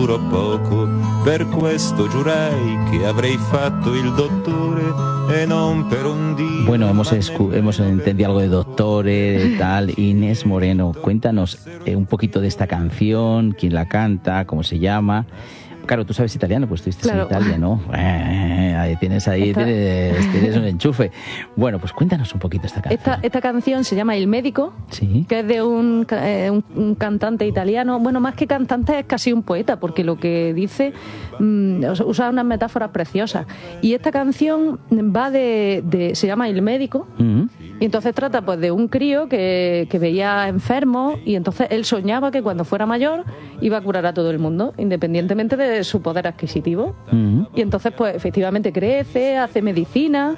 durò poco, per questo giurai che avrei fatto il dottore e non per un día. Bueno, hemos entendido algo de doctores, de tal. Inés Moreno, cuéntanos un poquito de esta canción, quién la canta, cómo se llama. Claro, tú sabes italiano, pues estuviste en Italia, ¿no? Tienes un enchufe. Bueno, pues cuéntanos un poquito esta canción. Esta canción se llama Il Medico, ¿sí? Que es de un cantante italiano. Bueno, más que cantante es casi un poeta, porque lo que dice usa unas metáforas preciosas. Y esta canción va se llama Il Medico, y entonces trata pues de un crío que veía enfermo, y entonces él soñaba que cuando fuera mayor iba a curar a todo el mundo, independientemente de su poder adquisitivo. Y entonces pues efectivamente crece, hace medicina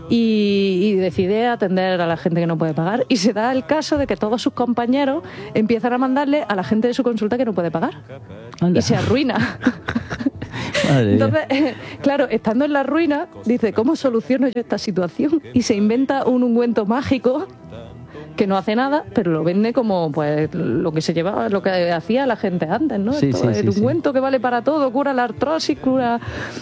y decide atender a la gente que no puede pagar, y se da el caso de que todos sus compañeros empiezan a mandarle a la gente de su consulta que no puede pagar. Anda. Y se arruina. Entonces, claro, estando en la ruina, dice, ¿cómo soluciono yo esta situación? Y se inventa un ungüento mágico que no hace nada, pero lo vende como pues lo que se llevaba, lo que hacía la gente antes, ¿no? Sí, el ungüento que vale para todo, cura la artrosis, cura...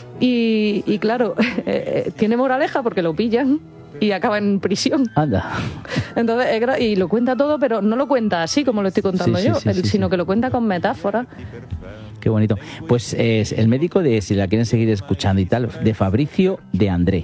Y claro, tiene moraleja porque lo pillan y acaba en prisión. Anda. Entonces, y lo cuenta todo, pero no lo cuenta así como lo estoy contando sino que lo cuenta con metáforas. Qué bonito. Pues es El Medico, si la quieren seguir escuchando y tal, de Fabrizio De André.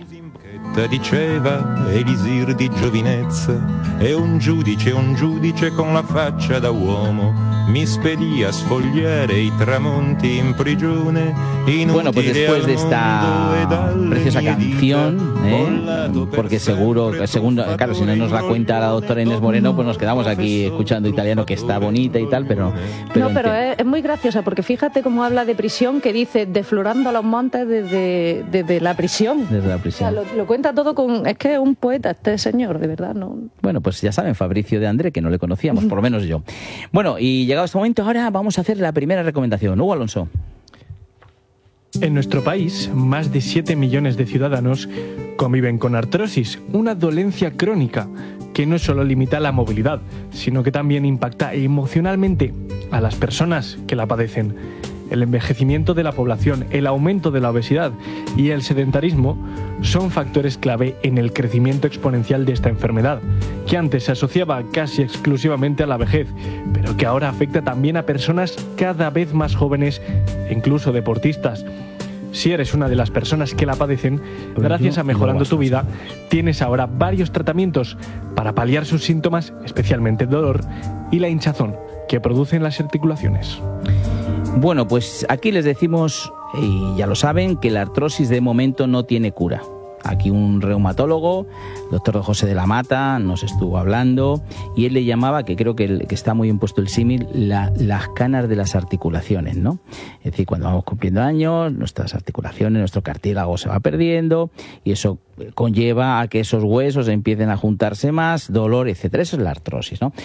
Diceva elisir di giovinezza e un giudice con la faccia da uomo mi spedì a sfogliare i tramonti in prigione. Bueno, pues después de esta preciosa canción, porque seguro, claro, si no nos la cuenta la doctora Inés Moreno, pues nos quedamos aquí escuchando italiano, que está bonita y tal, pero es muy graciosa, porque fíjate cómo habla de prisión, que dice deflorando los montes desde la prisión. Desde la prisión. O sea, lo cuenta todo es que es un poeta este señor, de verdad, ¿no? Bueno, pues ya saben, Fabrizio De André, que no le conocíamos, por lo menos yo. Bueno, y llegado este momento, ahora vamos a hacer la primera recomendación. Hugo Alonso. En nuestro país, más de 7 millones de ciudadanos conviven con artrosis, una dolencia crónica que no solo limita la movilidad, sino que también impacta emocionalmente a las personas que la padecen. El envejecimiento de la población, el aumento de la obesidad y el sedentarismo son factores clave en el crecimiento exponencial de esta enfermedad, que antes se asociaba casi exclusivamente a la vejez, pero que ahora afecta también a personas cada vez más jóvenes e incluso deportistas. Si eres una de las personas que la padecen, gracias a Mejorando tu Vida, tienes ahora varios tratamientos para paliar sus síntomas, especialmente el dolor y la hinchazón que producen las articulaciones. Bueno, pues aquí les decimos, y ya lo saben, que la artrosis de momento no tiene cura. Aquí un reumatólogo, el doctor José de la Mata, nos estuvo hablando y él le llamaba, que creo que está muy bien puesto el símil, las canas de las articulaciones, ¿no? Es decir, cuando vamos cumpliendo años, nuestras articulaciones, nuestro cartílago se va perdiendo y eso conlleva a que esos huesos empiecen a juntarse más, dolor, etcétera. Eso es la artrosis, ¿no?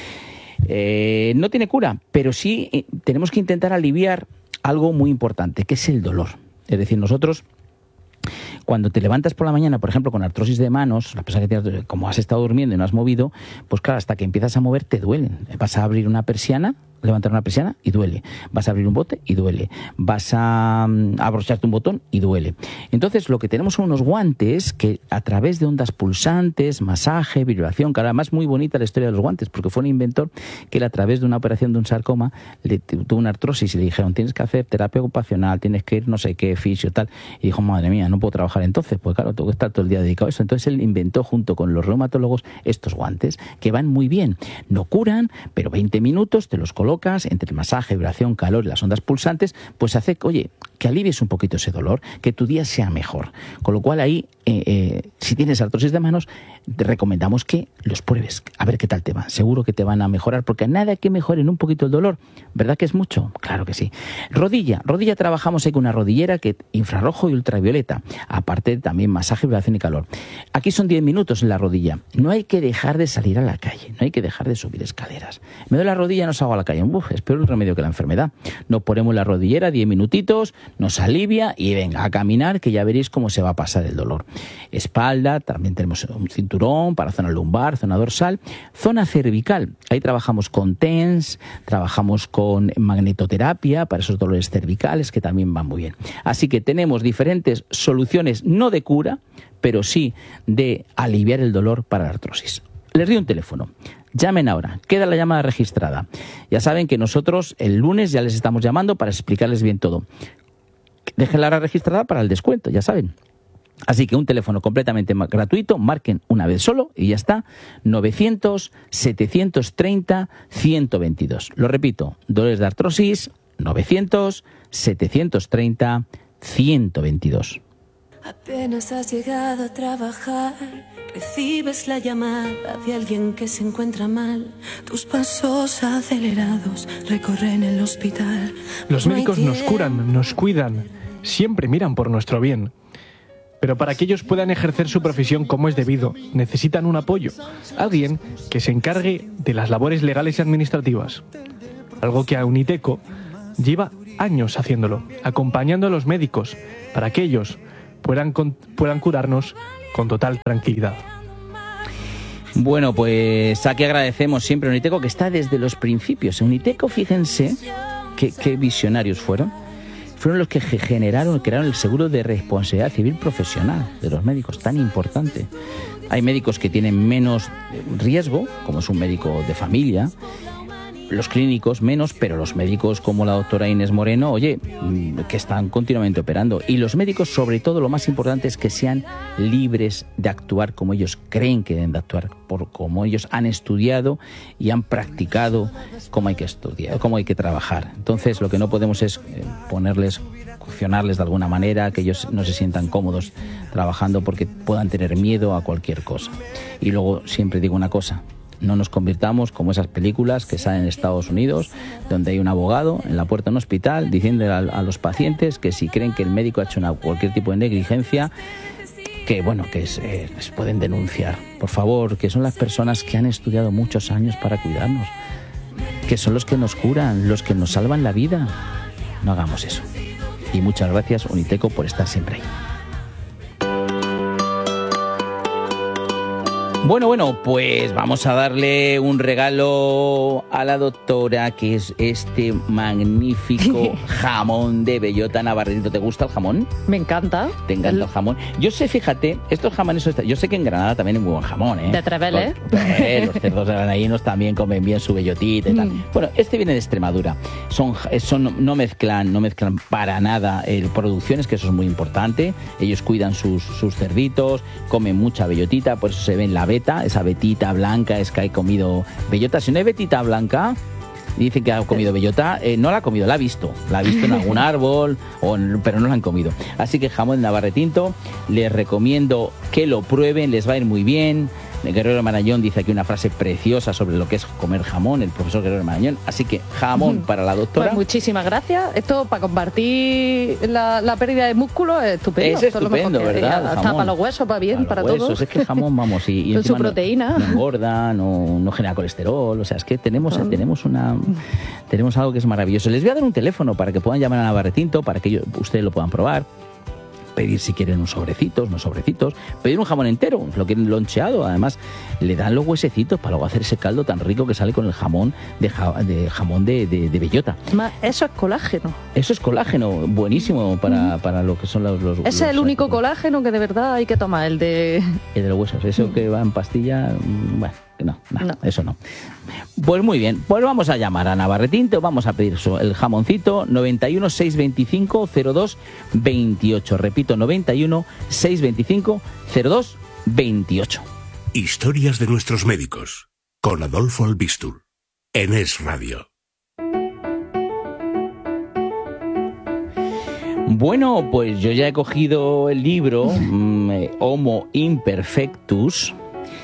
No tiene cura, pero sí tenemos que intentar aliviar algo muy importante, que es el dolor. Es decir, nosotros, cuando te levantas por la mañana, por ejemplo, con artrosis de manos, la persona que tienes, como has estado durmiendo y no has movido, pues claro, hasta que empiezas a mover te duelen. Vas a abrir una persiana, levantar una persiana y duele. Vas a abrir un bote y duele. Vas a abrocharte un botón y duele. Entonces, lo que tenemos son unos guantes que a través de ondas pulsantes, masaje, vibración, que además es muy bonita la historia de los guantes, porque fue un inventor que él, a través de una operación de un sarcoma, tuvo una artrosis y le dijeron, tienes que hacer terapia ocupacional, tienes que ir no sé qué, fisio, tal. Y dijo, madre mía, no puedo trabajar entonces, pues claro, tengo que estar todo el día dedicado a eso. Entonces él inventó junto con los reumatólogos estos guantes que van muy bien. No curan, pero 20 minutos te los colocas entre el masaje, vibración, calor y las ondas pulsantes, pues hace, oye, que alivies un poquito ese dolor, que tu día sea mejor. Con lo cual ahí, si tienes artrosis de manos, te recomendamos que los pruebes, a ver qué tal te va. Seguro que te van a mejorar, porque nada que mejoren un poquito el dolor, ¿verdad que es mucho? Claro que sí. Rodilla trabajamos ahí con una rodillera que infrarrojo y ultravioleta, aparte también masaje, vibración y calor. Aquí son 10 minutos en la rodilla. No hay que dejar de salir a la calle, no hay que dejar de subir escaleras. Me doy la rodilla, no salgo a la calle. Es peor el remedio que la enfermedad. Nos ponemos la rodillera 10 minutitos, nos alivia y venga a caminar, que ya veréis cómo se va a pasar el dolor. Espalda, también tenemos un cinturón para zona lumbar, zona dorsal, zona cervical. Ahí trabajamos con TENS, trabajamos con magnetoterapia para esos dolores cervicales que también van muy bien. Así que tenemos diferentes soluciones, no de cura, pero sí de aliviar el dolor para la artrosis. Les doy un teléfono. Llamen ahora, queda la llamada registrada. Ya saben que nosotros el lunes ya les estamos llamando para explicarles bien todo. Déjenla ahora registrada para el descuento, ya saben. Así que un teléfono completamente gratuito, marquen una vez solo y ya está, 900-730-122. Lo repito, dolores de artrosis, 900-730-122. Apenas has llegado a trabajar, recibes la llamada de alguien que se encuentra mal. Tus pasos acelerados recorren el hospital. Los médicos nos curan, nos cuidan, siempre miran por nuestro bien. Pero para que ellos puedan ejercer su profesión como es debido, necesitan un apoyo. Alguien que se encargue de las labores legales y administrativas. Algo que a Uniteco lleva años haciéndolo, acompañando a los médicos para que ellos puedan curarnos con total tranquilidad. Bueno, pues aquí agradecemos siempre a Uniteco, que está desde los principios. Uniteco, fíjense qué visionarios fueron. Fueron los que crearon el seguro de responsabilidad civil profesional de los médicos, tan importante. Hay médicos que tienen menos riesgo, como es un médico de familia, los clínicos menos, pero los médicos como la doctora Inés Moreno, oye, que están continuamente operando. Y los médicos, sobre todo, lo más importante es que sean libres de actuar como ellos creen que deben de actuar, como ellos han estudiado y han practicado cómo hay que estudiar, cómo hay que trabajar. Entonces, lo que no podemos es cuestionarles de alguna manera, que ellos no se sientan cómodos trabajando porque puedan tener miedo a cualquier cosa. Y luego siempre digo una cosa: no nos convirtamos como esas películas que salen en Estados Unidos, donde hay un abogado en la puerta de un hospital diciendo a los pacientes que si creen que el médico ha hecho cualquier tipo de negligencia, que les pueden denunciar. Por favor, que son las personas que han estudiado muchos años para cuidarnos, que son los que nos curan, los que nos salvan la vida. No hagamos eso. Y muchas gracias, Uniteco, por estar siempre ahí. Bueno, pues vamos a darle un regalo a la doctora, que es este magnífico jamón de bellota navarretito. ¿Te gusta el jamón? Me encanta. ¿Te encanta el jamón? Yo sé, fíjate, estos jamones, yo sé que en Granada también hay muy buen jamón, ¿eh? De Treveles. Los cerdos granadinos también comen bien su bellotita y tal. Bueno, este viene de Extremadura. No mezclan para nada producciones, que eso es muy importante. Ellos cuidan sus cerditos, comen mucha bellotita, por eso se ven la beta, esa betita blanca, es que ha comido bellota. Si no hay betita blanca, dice que ha comido bellota, no la ha comido, la ha visto en algún árbol, pero no la han comido. Así que jamón navarretinto, les recomiendo que lo prueben, les va a ir muy bien. Guerrero Marañón dice aquí una frase preciosa sobre lo que es comer jamón, el profesor Guerrero Marañón. Así que jamón para la doctora. Pues muchísimas gracias. Esto para compartir la pérdida de músculo es estupendo. Es estupendo, ¿verdad? Hasta para los huesos, para bien, para todo. Es que el jamón, vamos, y con su proteína. No engorda, no genera colesterol. O sea, es que tenemos algo que es maravilloso. Les voy a dar un teléfono para que puedan llamar a Navarretinto, para que ustedes lo puedan probar. Pedir si quieren unos sobrecitos, pedir un jamón entero, lo quieren loncheado, además le dan los huesecitos para luego hacer ese caldo tan rico que sale con el jamón de bellota. Eso es colágeno. Eso es colágeno, buenísimo para lo que son los Ese es el único colágeno que de verdad hay que tomar, el de los huesos, eso que va en pastilla, bueno. No, eso no. Pues muy bien, pues vamos a llamar a Navarretinto, vamos a pedir el jamoncito, 91 625 02 28. Repito, 91 625 02 28. Historias de nuestros médicos, con Adolfo Albistur, en Es Radio. Bueno, pues yo ya he cogido el libro Homo Imperfectus.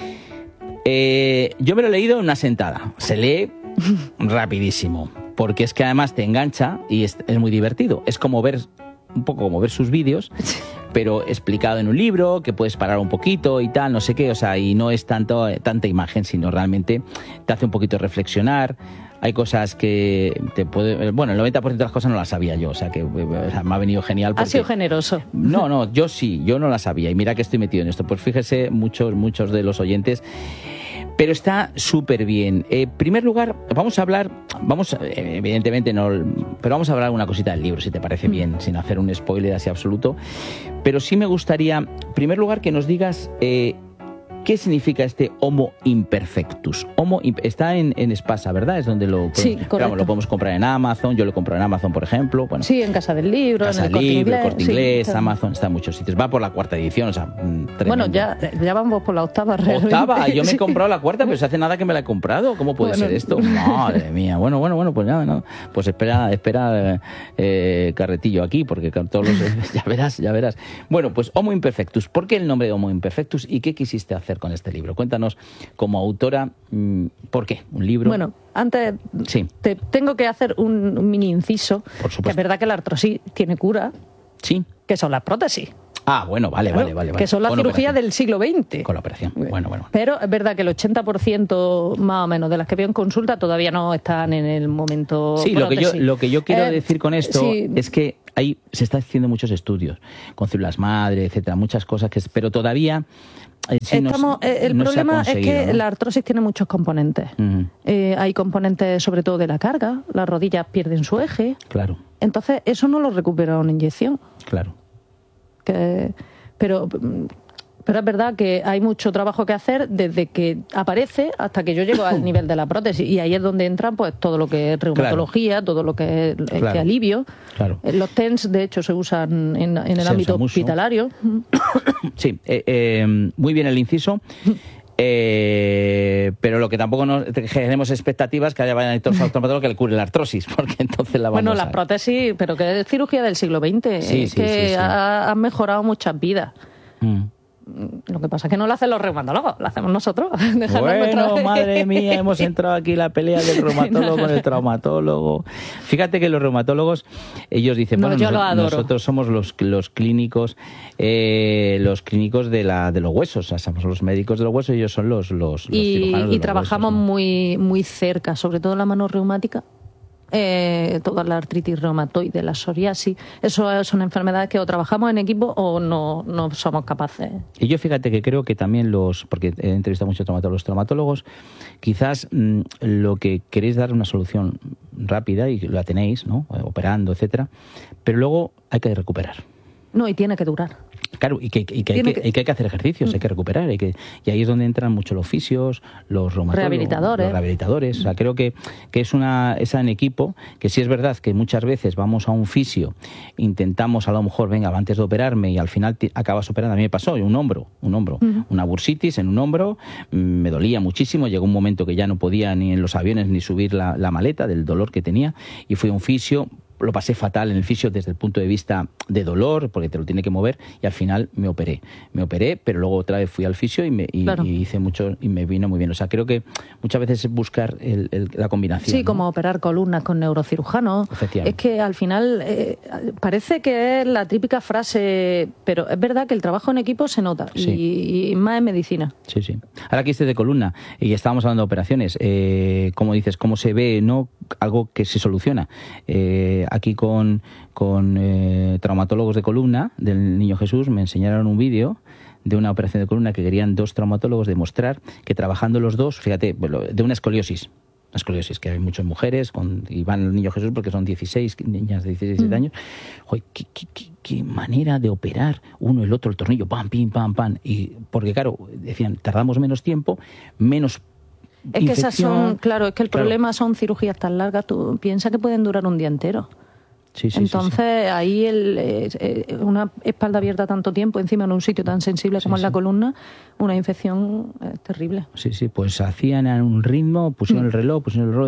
Yo me lo he leído en una sentada. Se lee rapidísimo, porque es que además te engancha y es muy divertido. Es como ver un poco como ver sus vídeos, pero explicado en un libro, que puedes parar un poquito y tal, no sé qué, o sea, y no es tanta imagen, sino realmente te hace un poquito reflexionar. Hay cosas que te puede... Bueno, el 90% de las cosas no las sabía yo, o sea, que me ha venido genial. Porque... Ha sido generoso. No, yo sí, yo no las sabía, y mira que estoy metido en esto. Pues fíjese, muchos de los oyentes... Pero está súper bien. En primer lugar, evidentemente no, pero vamos a hablar una cosita del libro, si te parece bien, sin hacer un spoiler así absoluto. Pero sí me gustaría, en primer lugar, que nos digas qué significa este Homo imperfectus. Está en Espasa, ¿verdad? Es donde lo podemos comprar en Amazon. Yo lo compro en Amazon, por ejemplo. Bueno, sí, en Casa del Libro, Casa en del Libro, el Corte Inglés, sí, Amazon, está en muchos sitios. Va por la 4ª edición, o sea, tremendo. Bueno, ya vamos por la 8ª realmente. 8ª, yo me he comprado la 4ª, pero se hace nada que me la he comprado. ¿Cómo puede ser esto? Madre mía. Bueno, pues nada. Pues espera, carretillo aquí, porque todos los... ya verás. Bueno, pues Homo imperfectus. ¿Por qué el nombre de Homo imperfectus y qué quisiste hacer con este libro? Cuéntanos, como autora, ¿por qué un libro? Bueno, antes te tengo que hacer un mini inciso. Por supuesto. Que es verdad que la artrosis tiene cura. Sí. Que son las prótesis. Ah, bueno, vale. Que son la cirugía del siglo XX. Con la operación. Bueno. Pero es verdad que el 80% más o menos de las que veo en consulta todavía no están en el momento. Sí, lo que yo quiero decir con esto es que se está haciendo muchos estudios con células madre, etcétera, muchas cosas pero todavía el problema es que la artrosis tiene muchos componentes. Hay componentes sobre todo de la carga, las rodillas pierden su eje. Claro. Entonces eso no lo recupera una inyección. Claro. Pero es verdad que hay mucho trabajo que hacer desde que aparece hasta que yo llego al nivel de la prótesis, y ahí es donde entran pues todo lo que es reumatología, todo lo que es que alivio. Claro. Los TENS de hecho se usan en el ámbito hospitalario. Sí, muy bien el inciso. Pero lo que tampoco nos generemos expectativas que haya vayan a traumatólogo que le cure la artrosis, porque entonces la vamos Bueno, las prótesis, pero que es cirugía del siglo XX, sí. Han mejorado muchas vidas. Lo que pasa es que no lo hacen los reumatólogos, lo hacemos nosotros. Bueno, madre mía, hemos entrado aquí en la pelea del reumatólogo con el traumatólogo. Fíjate que los reumatólogos, ellos dicen, nosotros somos los clínicos, de los huesos, o sea, somos los médicos de los huesos y ellos son los cirujanos de los trabajamos huesos, ¿no? muy cerca, sobre todo la mano reumática. Toda la artritis reumatoide, la psoriasis, eso son enfermedades que o trabajamos en equipo o no somos capaces. Y yo fíjate que creo que también porque he entrevistado muchos traumatólogos, quizás lo que queréis dar una solución rápida y la tenéis, ¿no? Operando, etcétera, pero luego hay que recuperar. No, y tiene que durar. Claro, y que hay que hacer ejercicios, hay que recuperar, y ahí es donde entran mucho los fisios, los reumatólogos, los rehabilitadores. O sea, creo que es en equipo, que sí es verdad que muchas veces vamos a un fisio, intentamos a lo mejor, venga, antes de operarme, y al final acabas operando. A mí me pasó un hombro, una bursitis en un hombro, me dolía muchísimo, llegó un momento que ya no podía ni en los aviones ni subir la maleta del dolor que tenía, y fui a un fisio. Lo pasé fatal en el fisio desde el punto de vista de dolor, porque te lo tiene que mover, y al final me operé, pero luego otra vez fui al fisio y hice mucho y me vino muy bien. O sea, creo que muchas veces es buscar la combinación. Sí, ¿no? Como operar columnas con neurocirujanos. Efectivamente. Es que al final parece que es la típica frase, pero es verdad que el trabajo en equipo se nota, y más en medicina. Sí. Ahora que estés de columna y estábamos hablando de operaciones, como dices, cómo se ve, ¿no? Algo que se soluciona. Aquí con traumatólogos de columna del Niño Jesús me enseñaron un vídeo de una operación de columna que querían 2 traumatólogos demostrar que trabajando los dos, fíjate, de una escoliosis que hay muchas mujeres y van al Niño Jesús porque son 16 niñas de 16 años. Joder, qué manera de operar uno el otro el tornillo, pam, pim, pam, pam. Y porque claro, decían, tardamos menos tiempo, menos es que esas son, es que el problema son cirugías tan largas, tú piensas que pueden durar un día entero. Entonces ahí una espalda abierta tanto tiempo encima en un sitio tan sensible como es la columna, una infección es terrible. Sí, pues hacían a un ritmo, pusieron el reloj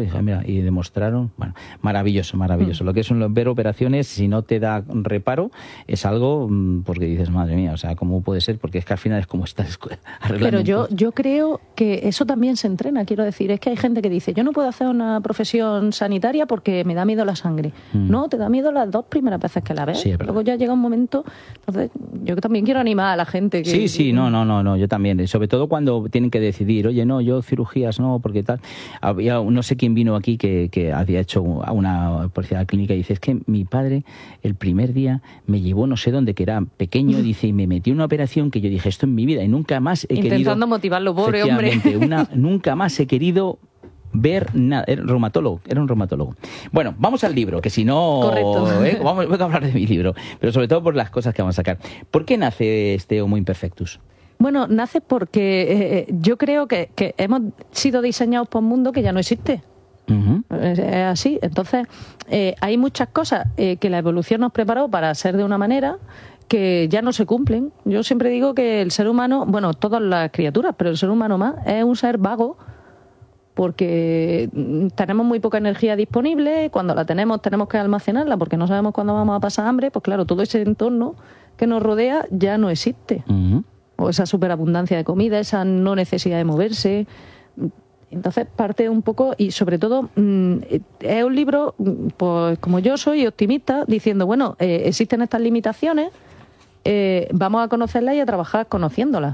y demostraron, bueno, maravilloso. Lo que es ver operaciones, si no te da reparo, es algo porque dices, madre mía, o sea, ¿cómo puede ser? Porque es que al final es como estás arreglando. Pero yo creo que eso también se entrena, quiero decir, es que hay gente que dice, yo no puedo hacer una profesión sanitaria porque me da miedo la sangre. No, te da miedo miedo las 2 primeras veces que la ves. Sí, luego ya llega un momento... Entonces, yo también quiero animar a la gente que... Sí, no, yo también. Sobre todo cuando tienen que decidir, oye, no, yo cirugías no, porque tal. Había, no sé quién vino aquí que había hecho una policía clínica y dice, es que mi padre el primer día me llevó no sé dónde, que era pequeño, dice, y me metió en una operación que yo dije, esto en mi vida y nunca más he querido... Intentando motivarlo, pobre hombre. Nunca más he querido ver nada. Era un reumatólogo. Bueno, vamos al libro, que si no... Correcto. Vamos a hablar de mi libro, pero sobre todo por las cosas que vamos a sacar. ¿Por qué nace este Homo Imperfectus? Bueno, nace porque yo creo que hemos sido diseñados por un mundo que ya no existe. Uh-huh. Es así. Entonces, hay muchas cosas que la evolución nos preparó para ser de una manera que ya no se cumplen. Yo siempre digo que el ser humano, bueno, todas las criaturas, pero el ser humano más, es un ser vago porque tenemos muy poca energía disponible. Cuando la tenemos que almacenarla porque no sabemos cuándo vamos a pasar hambre. Pues claro, todo ese entorno que nos rodea ya no existe. Uh-huh. O esa superabundancia de comida, esa no necesidad de moverse. Entonces parte un poco, y sobre todo es un libro, pues como yo soy optimista, diciendo, bueno, existen estas limitaciones, vamos a conocerlas y a trabajar conociéndolas.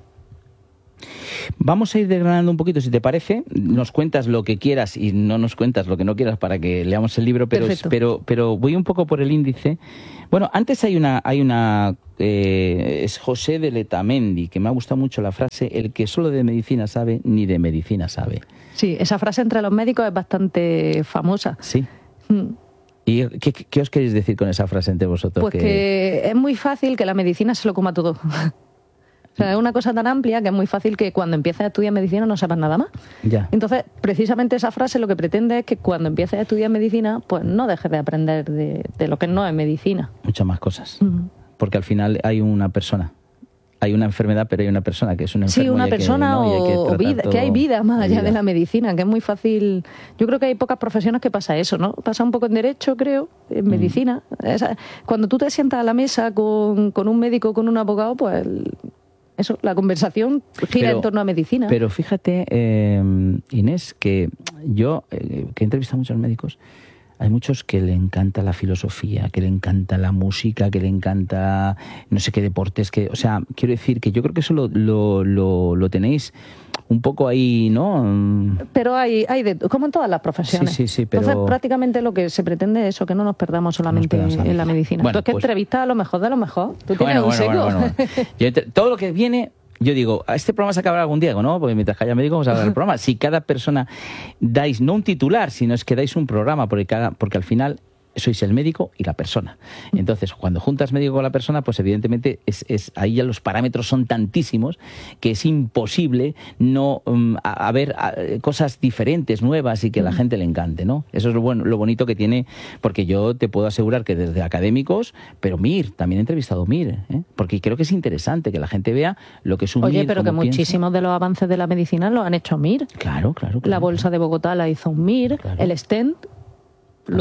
Vamos a ir desgranando un poquito, si te parece. Nos cuentas lo que quieras y no nos cuentas lo que no quieras para que leamos el libro, pero voy un poco por el índice. Bueno, antes hay una es José de Letamendi, que me ha gustado mucho la frase, el que solo de medicina sabe, ni de medicina sabe. Sí, esa frase entre los médicos es bastante famosa. Sí. ¿Y qué os queréis decir con esa frase entre vosotros? Pues que es muy fácil que la medicina se lo coma todo. O sea, es una cosa tan amplia que es muy fácil que cuando empieces a estudiar medicina no sepas nada más. Ya. Entonces, precisamente esa frase lo que pretende es que cuando empieces a estudiar medicina, pues no dejes de aprender de lo que no es medicina. Muchas más cosas. Porque al final hay una persona. Hay una enfermedad, pero hay una persona que es una enfermedad. Sí, una persona o vida, que hay vida más allá de la medicina, que es muy fácil. Yo creo que hay pocas profesiones que pasa eso, ¿no? Pasa un poco en derecho, creo, en medicina. Cuando tú te sientas a la mesa con un médico, con un abogado, pues eso, la conversación gira en torno a medicina. Pero fíjate, Inés, que yo, que he entrevistado a muchos médicos, hay muchos que le encanta la filosofía, que le encanta la música, que le encanta no sé qué deportes, o sea, quiero decir que yo creo que eso lo tenéis un poco ahí, ¿no? Pero hay como en todas las profesiones. Sí, pero... Entonces, prácticamente lo que se pretende es eso, que no nos perdamos solamente en la medicina. Bueno, entonces, que entrevistas a lo mejor de lo mejor. Tú tienes un seco. Bueno. Todo lo que viene... Yo digo, a este programa se acabará algún día, ¿no? Porque mientras que haya médico vamos a hablar del programa. Si cada persona dais, no un titular, sino es que dais un programa, porque al final sois el médico y la persona. Entonces, cuando juntas médico con la persona, pues evidentemente ahí ya los parámetros son tantísimos que es imposible no haber cosas diferentes, nuevas y que a la gente le encante, ¿no? Eso es lo bonito que tiene, porque yo te puedo asegurar que desde académicos, pero MIR, también he entrevistado MIR, porque creo que es interesante que la gente vea lo que es un MIR. Oye, pero que muchísimos de los avances de la medicina los han hecho MIR. Claro. La bolsa de Bogotá la hizo un MIR, claro. El stent. El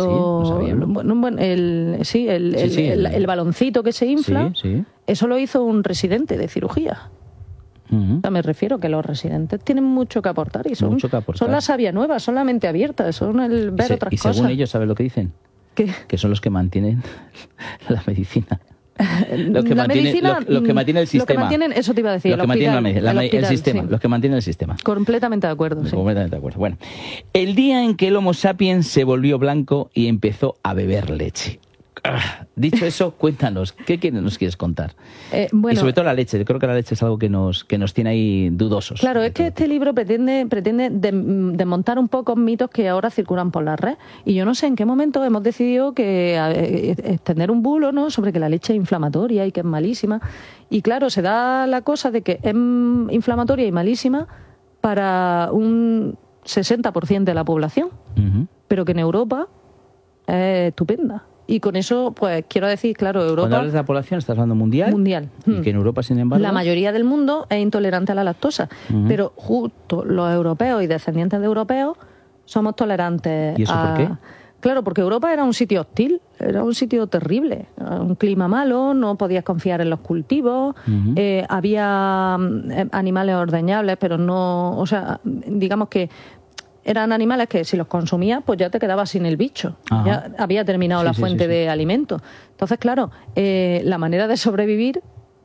baloncito que se infla, eso lo hizo un residente de cirugía. O sea, me refiero que los residentes tienen mucho que aportar y son la savia nueva, son la mente abierta, son el ver otras cosas. Y según ellos, ¿sabes lo que dicen? ¿Qué? Que son los que mantienen la medicina. Los que mantienen el sistema. Los que mantienen, eso te iba a decir, los que mantienen el sistema. Sí. Los que mantienen el sistema. Completamente de acuerdo. Completamente de acuerdo. Bueno, el día en que el Homo sapiens se volvió blanco y empezó a beber leche. Dicho eso, cuéntanos, ¿qué nos quieres contar? Y sobre todo la leche, yo creo que la leche es algo que nos tiene ahí dudosos. Claro, es que este libro pretende desmontar un poco mitos que ahora circulan por la red. Y yo no sé en qué momento hemos decidido que extender un bulo, ¿no?, sobre que la leche es inflamatoria y que es malísima. Y claro, se da la cosa de que es inflamatoria y malísima para un 60% de la población, pero que en Europa es estupenda. Y con eso, pues quiero decir, claro, Europa... Cuando hablas de la población, ¿estás hablando mundial? Mundial. Y que en Europa, sin embargo... La mayoría del mundo es intolerante a la lactosa, pero justo los europeos y descendientes de europeos somos tolerantes. ¿Y eso por qué? Claro, porque Europa era un sitio hostil, era un sitio terrible, un clima malo, no podías confiar en los cultivos, había animales ordeñables, pero no... O sea, digamos que eran animales que si los consumías, pues ya te quedabas sin el bicho. Ajá. Ya había terminado la fuente de alimento. Entonces, claro, la manera de sobrevivir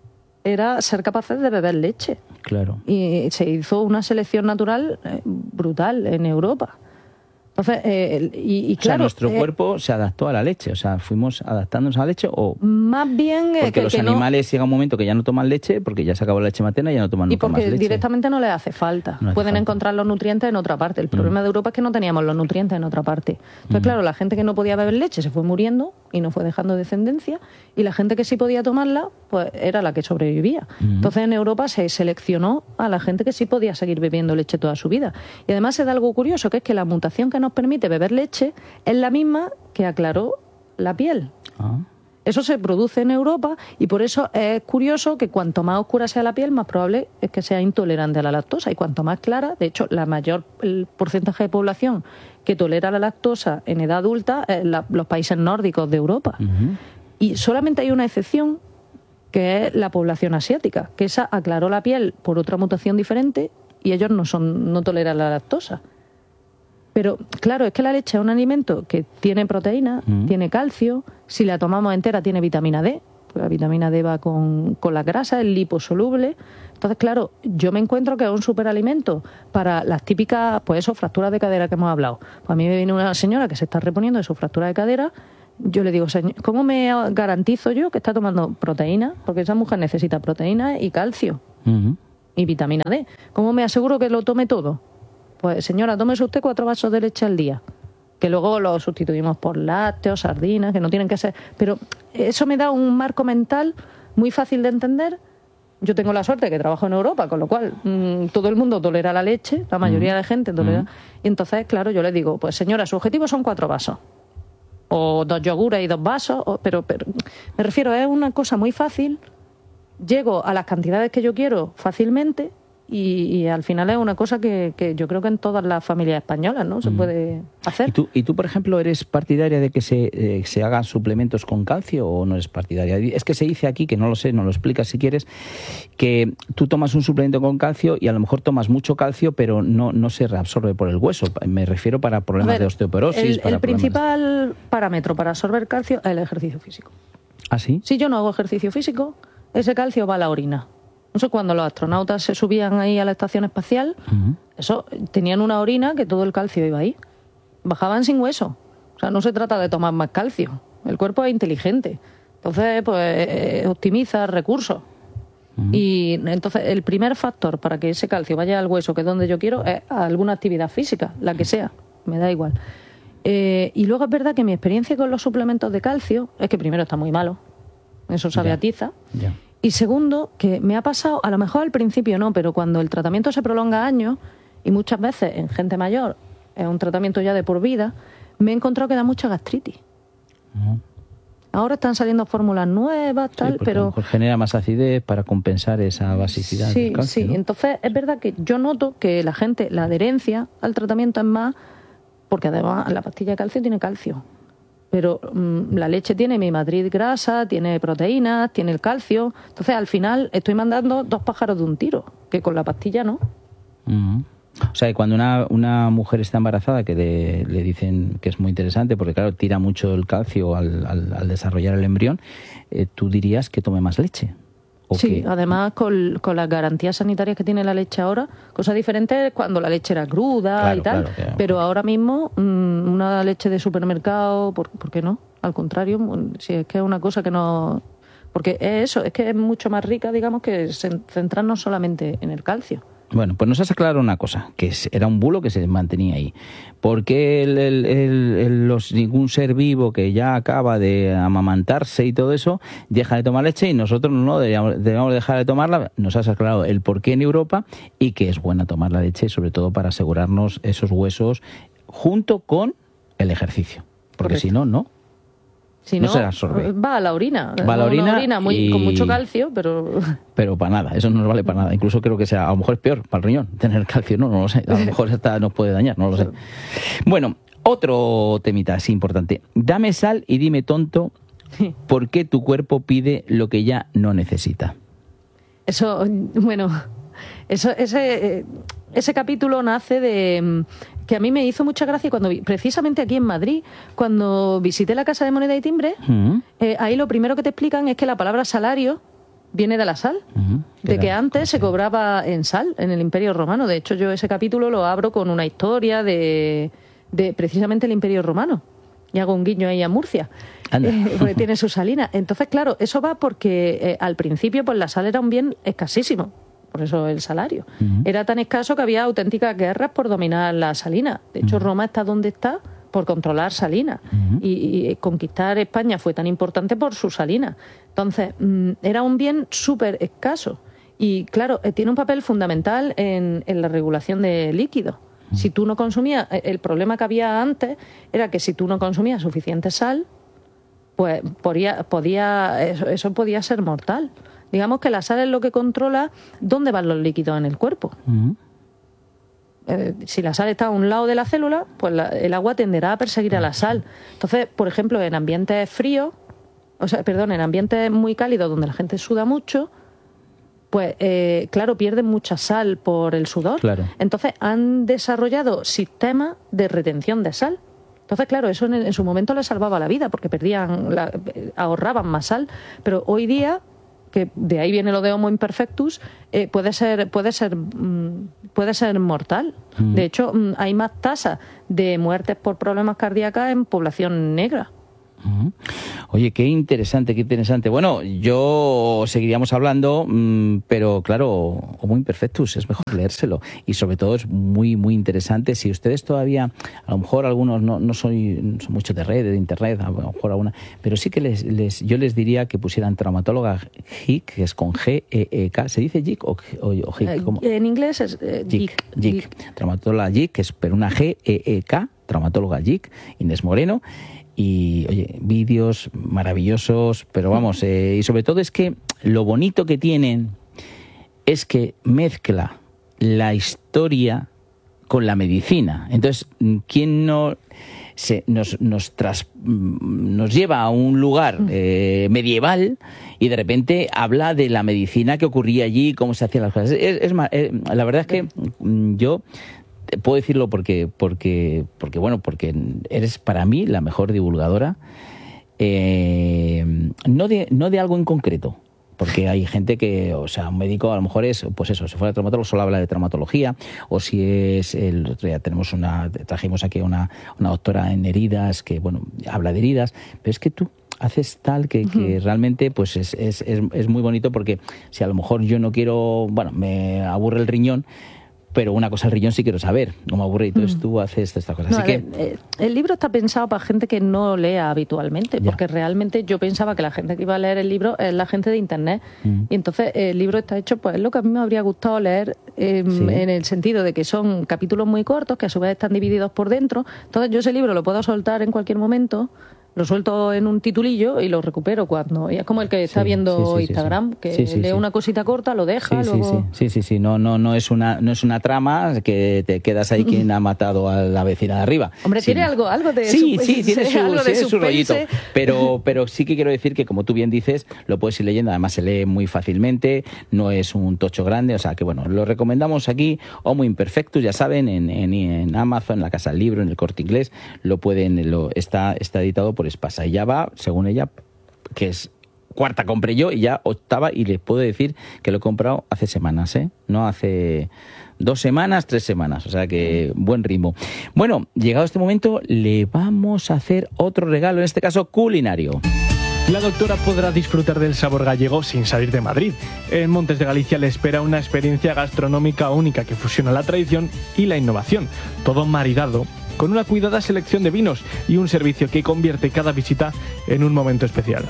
era ser capaces de beber leche. Claro. Y se hizo una selección natural brutal en Europa. Entonces, y o sea, claro, nuestro cuerpo se adaptó a la leche, o sea, fuimos adaptándonos a la leche o... Más bien... Porque los animales llega un momento que ya no toman leche, porque ya se acabó la leche materna y ya no toman nunca más leche. Y porque directamente no les hace falta. Pueden encontrar los nutrientes en otra parte. El problema de Europa es que no teníamos los nutrientes en otra parte. Entonces, claro, la gente que no podía beber leche se fue muriendo y no fue dejando descendencia, y la gente que sí podía tomarla, pues era la que sobrevivía. Entonces, en Europa se seleccionó a la gente que sí podía seguir bebiendo leche toda su vida. Y además se da algo curioso, que es que la mutación que nos permite beber leche es la misma que aclaró la piel. Eso se produce en Europa, y por eso es curioso que cuanto más oscura sea la piel, más probable es que sea intolerante a la lactosa, y cuanto más clara, de hecho, el porcentaje de población que tolera la lactosa en edad adulta es los países nórdicos de Europa. Y solamente hay una excepción, que es la población asiática, que esa aclaró la piel por otra mutación diferente y ellos no toleran la lactosa. Pero claro, es que la leche es un alimento que tiene proteína, tiene calcio, si la tomamos entera tiene vitamina D, porque la vitamina D va con la grasa, es liposoluble. Entonces, claro, yo me encuentro que es un superalimento para las típicas, pues eso, fracturas de cadera que hemos hablado. Pues a mí me viene una señora que se está reponiendo de su fractura de cadera. Yo le digo, señor, ¿cómo me garantizo yo que está tomando proteína? Porque esa mujer necesita proteína y calcio y vitamina D. ¿Cómo me aseguro que lo tome todo? Pues señora, tómese usted 4 vasos de leche al día, que luego lo sustituimos por lácteos, sardinas, que no tienen que ser... Pero eso me da un marco mental muy fácil de entender. Yo tengo la suerte de que trabajo en Europa, con lo cual todo el mundo tolera la leche, la mayoría de gente tolera... Y entonces, claro, yo le digo, pues señora, su objetivo son 4 vasos. O 2 yogures y 2 vasos, pero me refiero, es una cosa muy fácil, llego a las cantidades que yo quiero fácilmente, y al final es una cosa que yo creo que en todas las familias españolas, ¿no?, se puede hacer. ¿Y tú, por ejemplo, eres partidaria de que se hagan suplementos con calcio o no eres partidaria? Es que se dice aquí, que no lo sé, no lo explicas si quieres, que tú tomas un suplemento con calcio y a lo mejor tomas mucho calcio, pero no se reabsorbe por el hueso. Me refiero para problemas de osteoporosis. El principal parámetro para absorber calcio es el ejercicio físico. ¿Ah, sí? Si yo no hago ejercicio físico, ese calcio va a la orina. No sé, cuando los astronautas se subían ahí a la estación espacial, eso, tenían una orina que todo el calcio iba ahí. Bajaban sin hueso. O sea, no se trata de tomar más calcio. El cuerpo es inteligente. Entonces, pues, optimiza recursos. Y entonces, el primer factor para que ese calcio vaya al hueso, que es donde yo quiero, es alguna actividad física, la que sea. Me da igual. Y luego es verdad que mi experiencia con los suplementos de calcio es que primero está muy malo. Eso sabe a tiza. Y segundo, que me ha pasado, a lo mejor al principio no, pero cuando el tratamiento se prolonga años, y muchas veces en gente mayor es un tratamiento ya de por vida, me he encontrado que da mucha gastritis. Ahora están saliendo fórmulas nuevas, tal, pero... a lo mejor genera más acidez para compensar esa basicidad del calcio, ¿no? Entonces es verdad que yo noto que la gente, la adherencia al tratamiento es más, porque además la pastilla de calcio tiene calcio. Pero la leche tiene mi matriz grasa, tiene proteínas, tiene el calcio. Entonces, al final, estoy mandando 2 pájaros de un tiro, que con la pastilla no. O sea, que cuando una mujer está embarazada, que le dicen que es muy interesante, porque claro, tira mucho el calcio al desarrollar el embrión, ¿tú dirías que tome más leche? Sí, además con las garantías sanitarias que tiene la leche ahora, cosa diferente es cuando la leche era cruda y tal, claro. Pero ahora mismo una leche de supermercado, ¿por qué no? Al contrario, si es que es una cosa que no... Porque es eso, es que es mucho más rica, digamos, que centrarnos solamente en el calcio. Bueno, pues nos has aclarado una cosa, que era un bulo que se mantenía ahí. ¿Por qué ningún ser vivo que ya acaba de amamantarse y todo eso deja de tomar leche y nosotros no debemos dejar de tomarla? Nos has aclarado el por qué en Europa y que es buena tomar la leche, sobre todo para asegurarnos esos huesos junto con el ejercicio. Porque si no, no. Si no no, se absorbe. Va a la orina. Va a la orina, con mucho calcio, pero... Pero para nada, eso no nos vale para nada. Incluso creo que sea, a lo mejor es peor para el riñón tener calcio, no lo sé. A lo mejor hasta nos puede dañar, no lo sé. Bueno, otro temita así importante. Dame sal y dime tonto, ¿por qué tu cuerpo pide lo que ya no necesita? Eso, bueno... Ese capítulo nace de que a mí me hizo mucha gracia cuando precisamente aquí en Madrid, cuando visité la Casa de Moneda y Timbre, ahí lo primero que te explican es que la palabra salario viene de la sal, de que antes se cobraba en sal en el Imperio Romano. De hecho, yo ese capítulo lo abro con una historia de precisamente el Imperio Romano. Y hago un guiño ahí a Murcia, porque tiene su salina. Entonces, claro, eso va porque al principio pues la sal era un bien escasísimo, por eso el salario. Era tan escaso que había auténticas guerras por dominar la salina. De hecho, Roma está donde está por controlar Salinas. Y conquistar España fue tan importante por su salina. Entonces, era un bien súper escaso. Y claro, tiene un papel fundamental en la regulación de líquidos. Si tú no consumías, el problema que había antes era que si tú no consumías suficiente sal, pues eso podía ser mortal. Digamos que la sal es lo que controla dónde van los líquidos en el cuerpo. Si la sal está a un lado de la célula, pues el agua tenderá a perseguir a la sal. Entonces, por ejemplo, en ambientes fríos, en ambientes muy cálidos donde la gente suda mucho, pues claro, pierden mucha sal por el sudor. Claro. Entonces han desarrollado sistemas de retención de sal. Entonces, claro, eso en su momento les salvaba la vida porque ahorraban más sal. Pero hoy día, que de ahí viene lo de Homo imperfectus, puede ser mortal. De hecho, hay más tasas de muertes por problemas cardíacos en población negra. Oye, qué interesante, qué interesante. Bueno, yo seguiríamos hablando, pero claro, Homo imperfectus, es mejor leérselo. Y sobre todo es muy, muy interesante. Si ustedes todavía, a lo mejor algunos no son mucho de red, de internet, a lo mejor alguna, pero sí que yo les diría que pusieran traumatóloga GIC, que es con G-E-E-K. ¿Se dice GIC o GIC? En inglés es GIC. Traumatóloga GIC, que es pero una G-E-E-K, traumatóloga GIC, Inés Moreno. Y, oye, vídeos maravillosos, pero vamos, y sobre todo es que lo bonito que tienen es que mezcla la historia con la medicina. Entonces, ¿quién nos lleva a un lugar medieval y de repente habla de la medicina que ocurría allí, cómo se hacían las cosas? La verdad es que yo puedo decirlo porque eres para mí la mejor divulgadora, no de algo en concreto, porque hay gente que, o sea, un médico a lo mejor es, pues eso, si fuera traumatólogo solo habla de traumatología, o si es, el otro día trajimos aquí una doctora en heridas que, bueno, habla de heridas, pero es que tú haces tal que realmente pues es muy bonito, porque si a lo mejor yo no quiero, bueno, me aburre el riñón, pero una cosa el riñón sí quiero saber, cómo aburre, y entonces tú haces estas cosas. Así que el libro está pensado para gente que no lea habitualmente, porque realmente yo pensaba que la gente que iba a leer el libro es la gente de internet, y entonces el libro está hecho, pues es lo que a mí me habría gustado leer, en el sentido de que son capítulos muy cortos, que a su vez están divididos por dentro. Entonces yo ese libro lo puedo soltar en cualquier momento, lo suelto en un titulillo y lo recupero cuando... Y es como el que está viendo Instagram, que lee una cosita corta, lo deja, luego... Sí. No es una trama que te quedas ahí quien ha matado a la vecina de arriba. Hombre, tiene algo de tiene su rollito. Pero sí que quiero decir que, como tú bien dices, lo puedes ir leyendo, además se lee muy fácilmente, no es un tocho grande, o sea que bueno, lo recomendamos aquí, Homo imperfectus, ya saben, en Amazon, en la Casa del Libro, en el Corte Inglés, está editado por Espasa, y ya va, según ella, que es cuarta compré yo y ya octava, y les puedo decir que lo he comprado hace semanas, no hace 2 semanas, 3 semanas, o sea que buen ritmo. Bueno, llegado este momento le vamos a hacer otro regalo, en este caso culinario. La doctora podrá disfrutar del sabor gallego sin salir de Madrid. En Montes de Galicia le espera una experiencia gastronómica única que fusiona la tradición y la innovación, todo maridado con una cuidada selección de vinos y un servicio que convierte cada visita en un momento especial.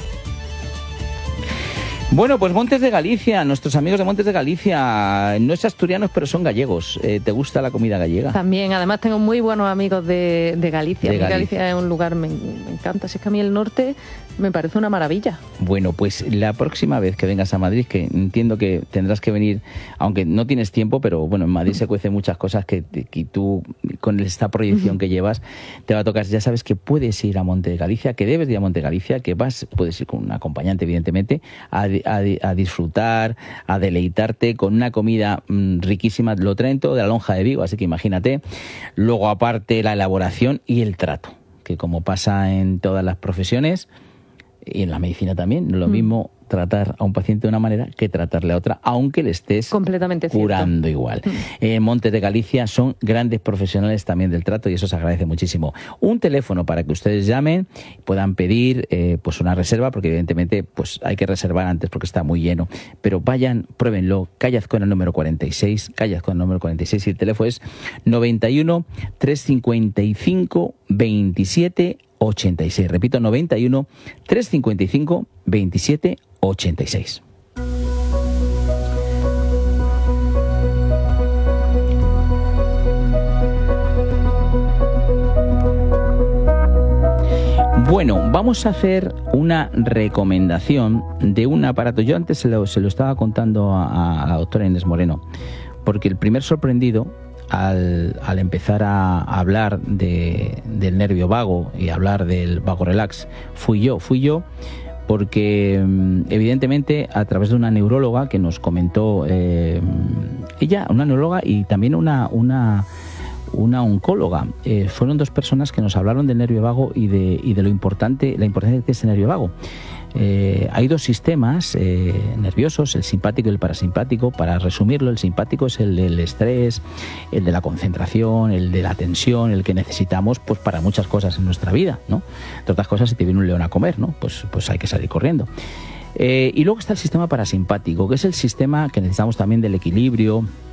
Bueno, pues Montes de Galicia, nuestros amigos de Montes de Galicia, no es asturianos, pero son gallegos. ¿Te gusta la comida gallega? También, además tengo muy buenos amigos de Galicia. Galicia es un lugar, me encanta. Si es que a mí el norte Me parece una maravilla. Bueno, pues la próxima vez que vengas a Madrid, que entiendo que tendrás que venir, aunque no tienes tiempo, pero bueno, en Madrid se cuecen muchas cosas que tú, con esta proyección que llevas, te va a tocar. Ya sabes que puedes ir a Monte de Galicia, que debes ir a Monte de Galicia, que puedes ir con un acompañante, evidentemente, a disfrutar, a deleitarte con una comida riquísima. Lo traen todo de la Lonja de Vigo, así que imagínate. Luego, aparte, la elaboración y el trato, que como pasa en todas las profesiones, y en la medicina también, no es lo mismo tratar a un paciente de una manera que tratarle a otra, aunque le estés completamente curando igual. En Monte de Galicia son grandes profesionales también del trato y eso se agradece muchísimo. Un teléfono para que ustedes llamen, puedan pedir pues una reserva, porque evidentemente pues hay que reservar antes porque está muy lleno, pero vayan, pruébenlo. Callazcona número 46, Callazcona número 46, y el teléfono es 91 355 27 86. Repito, 91 355 27 86. Bueno, vamos a hacer una recomendación de un aparato. Yo antes se lo estaba contando a la doctora Inés Moreno, porque el primer sorprendido al empezar a hablar del nervio vago y hablar del vago relax fui yo porque evidentemente a través de una neuróloga que nos comentó, ella, una neuróloga y también una oncóloga, fueron dos personas que nos hablaron del nervio vago y de la importancia que es el nervio vago. Hay dos sistemas nerviosos, el simpático y el parasimpático. Para resumirlo, el simpático es el del estrés, el de la concentración, el de la tensión, el que necesitamos pues para muchas cosas en nuestra vida, ¿no? Entre otras cosas, si te viene un león a comer, ¿no? Pues hay que salir corriendo. Y luego está el sistema parasimpático, que es el sistema que necesitamos también del equilibrio,